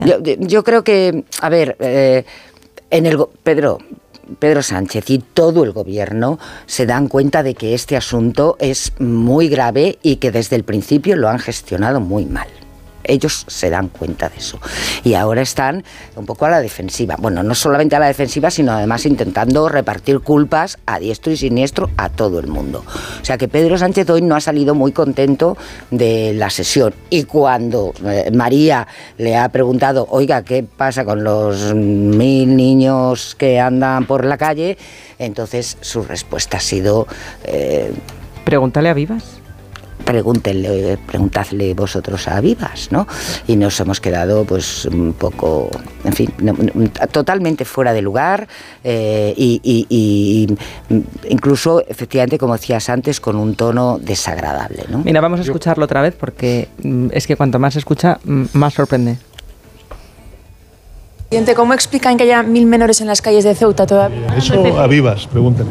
Yo creo que, a ver, Pedro Sánchez y todo el gobierno se dan cuenta de que este asunto es muy grave y que desde el principio lo han gestionado muy mal. Ellos se dan cuenta de eso. Y ahora están un poco a la defensiva. Bueno, no solamente a la defensiva, sino además intentando repartir culpas a diestro y siniestro a todo el mundo. O sea que Pedro Sánchez hoy no ha salido muy contento de la sesión. Y cuando María le ha preguntado, oiga, ¿qué pasa con los 1000 niños que andan por la calle? Entonces su respuesta ha sido... Pregúntale a Vivas. Preguntadle vosotros a Vivas, ¿no? Y nos hemos quedado pues un poco, en fin, totalmente fuera de lugar y incluso, efectivamente, como decías antes, con un tono desagradable, ¿no? Mira, vamos a escucharlo otra vez porque es que cuanto más se escucha, más sorprende. ¿Cómo explican que haya 1000 menores en las calles de Ceuta todavía? Eso a Vivas, pregúntenle.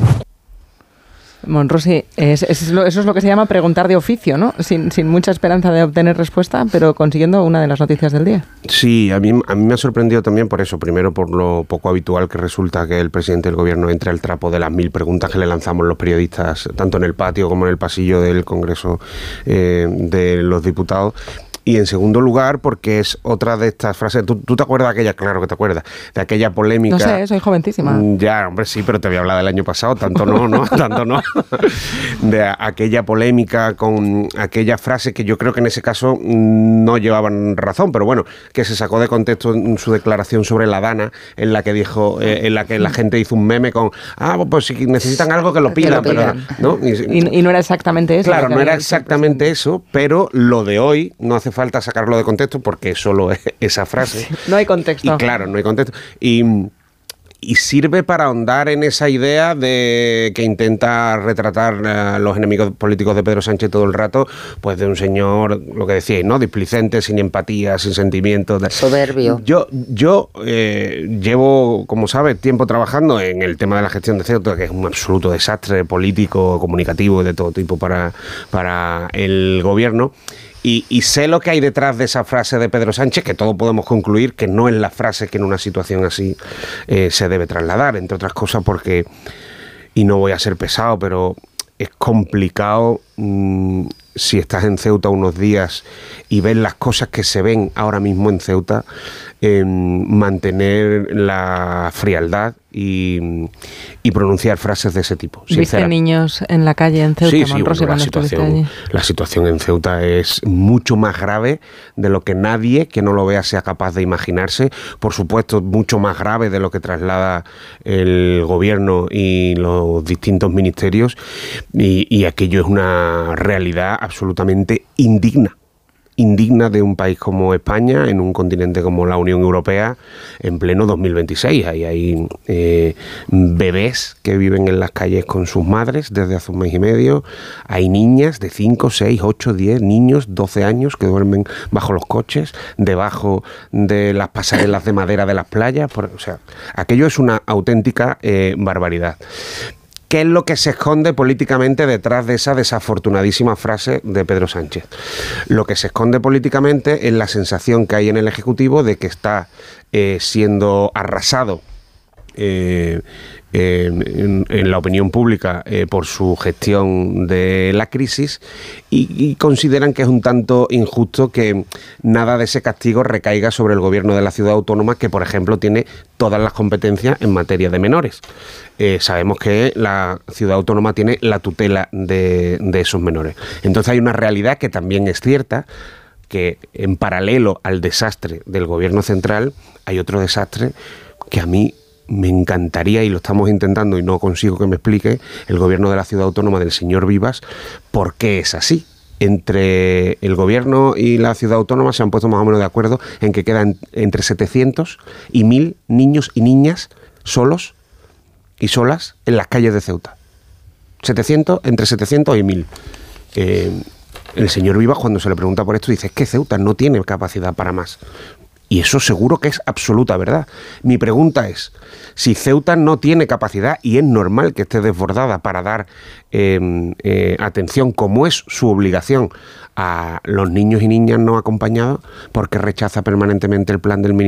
Monrosi, eso es lo que se llama preguntar de oficio, ¿no? Sin mucha esperanza de obtener respuesta, pero consiguiendo una de las noticias del día. Sí, a mí me ha sorprendido también por eso. Primero, por lo poco habitual que resulta que el presidente del gobierno entre al trapo de las 1000 preguntas que le lanzamos los periodistas, tanto en el patio como en el pasillo del Congreso de los Diputados. Y en segundo lugar, porque es otra de estas frases. ¿Tú te acuerdas de aquella? Claro que te acuerdas. De aquella polémica. No sé, soy jovencísima. Ya, hombre, sí, pero te voy a hablar del año pasado. Tanto no. De aquella polémica con aquella frase que yo creo que en ese caso no llevaban razón, pero bueno, que se sacó de contexto en su declaración sobre la Dana, en la que dijo, en la que la gente hizo un meme con, pues si necesitan algo que lo pidan. Pero, ¿no? Y no era exactamente eso. Claro, no era exactamente eso, pero lo de hoy no hace falta sacarlo de contexto porque solo es esa frase. No hay contexto. Y claro, no hay contexto. Y sirve para ahondar en esa idea de que intenta retratar a los enemigos políticos de Pedro Sánchez todo el rato, pues de un señor, lo que decíais, ¿no? Displicente, sin empatía, sin sentimientos. Soberbio. Yo llevo, como sabes, tiempo trabajando en el tema de la gestión de Ceuta, que es un absoluto desastre político, comunicativo y de todo tipo para el gobierno. Y sé lo que hay detrás de esa frase de Pedro Sánchez, que todos podemos concluir que no es la frase que en una situación así se debe trasladar, entre otras cosas porque, y no voy a ser pesado, pero es complicado si estás en Ceuta unos días y ves las cosas que se ven ahora mismo en Ceuta, mantener la frialdad y pronunciar frases de ese tipo. ¿Viste niños en la calle en Ceuta? Sí, bueno, la situación en Ceuta es mucho más grave de lo que nadie que no lo vea sea capaz de imaginarse. Por supuesto, mucho más grave de lo que traslada el gobierno y los distintos ministerios. Y aquello es una realidad absolutamente indigna de un país como España, en un continente como la Unión Europea, en pleno 2026. Ahí hay bebés que viven en las calles con sus madres desde hace un mes y medio. Hay niñas de 5, 6, 8, 10, niños, 12 años que duermen bajo los coches, debajo de las pasarelas de madera de las playas. O sea, aquello es una auténtica barbaridad. ¿Qué es lo que se esconde políticamente detrás de esa desafortunadísima frase de Pedro Sánchez? Lo que se esconde políticamente es la sensación que hay en el Ejecutivo de que está siendo arrasado en la opinión pública por su gestión de la crisis y consideran que es un tanto injusto que nada de ese castigo recaiga sobre el gobierno de la ciudad autónoma, que por ejemplo tiene todas las competencias en materia de menores. Sabemos que la ciudad autónoma tiene la tutela de esos menores. Entonces hay una realidad que también es cierta, que en paralelo al desastre del gobierno central hay otro desastre que a mí me encantaría, y lo estamos intentando y no consigo que me explique el gobierno de la ciudad autónoma del señor Vivas, por qué es así. Entre el gobierno y la ciudad autónoma se han puesto más o menos de acuerdo en que quedan entre 700 y 1000 niños y niñas solos y solas en las calles de Ceuta. Entre 700 y 1000. El señor Vivas, cuando se le pregunta por esto, dice, es que Ceuta no tiene capacidad para más. Y eso seguro que es absoluta verdad. Mi pregunta es, si Ceuta no tiene capacidad, y es normal que esté desbordada para dar atención, como es su obligación, a los niños y niñas no acompañados, ¿por qué rechaza permanentemente el plan del Ministerio